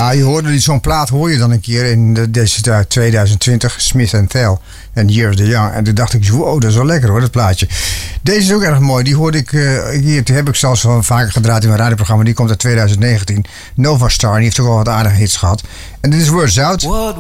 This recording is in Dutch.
Ja, je hoorde zo'n plaat hoor je dan een keer in deze 2020, Smith & Tell en Year of the Young. En toen dacht ik, wow, dat is wel lekker hoor, dat plaatje. Deze is ook erg mooi. Die hoorde ik, die heb ik zelfs wel vaker gedraaid in mijn radioprogramma. Die komt uit 2019. Nova Star, die heeft ook wel wat aardige hits gehad. En dit is Words Out. What